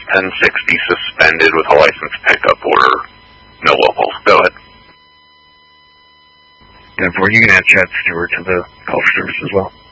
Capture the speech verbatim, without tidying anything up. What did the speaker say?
ten sixty suspended with a license pickup order. No locals. Go ahead. ten four, you can add Chad Stewart to the call for service as well.